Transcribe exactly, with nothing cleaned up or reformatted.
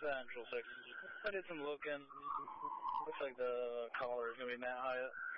Central six. I did some looking. Looks like the caller is going to be Matt Hyatt.